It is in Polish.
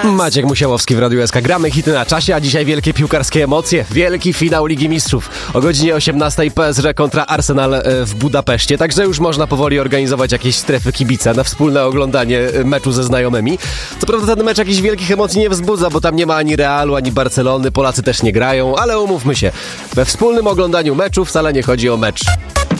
Maciek Musiałowski w Radiu SK. Gramy hity na czasie, a dzisiaj wielkie piłkarskie emocje. Wielki finał Ligi Mistrzów. O godzinie 18 PSG kontra Arsenal w Budapeszcie. Także już można powoli organizować jakieś strefy kibica na wspólne oglądanie meczu ze znajomymi. Co prawda ten mecz jakichś wielkich emocji nie wzbudza, bo tam nie ma ani Realu, ani Barcelony. Polacy też nie grają, ale umówmy się. We wspólnym oglądaniu meczu wcale nie chodzi o mecz.